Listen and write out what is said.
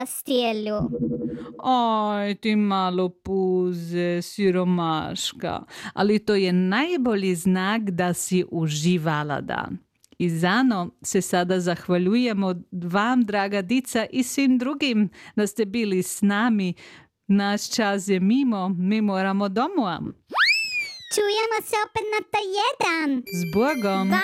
stijelu. Oj, ti malo puze, siromaška. Ali to je najbolji znak da si uživala dan. I zano se sada zahvaljujemo vam, draga dica, i svim drugim da ste bili s nami. Naš čas je mimo, mi moramo domova. Čujemo se opet na taj jedan. S Bogom!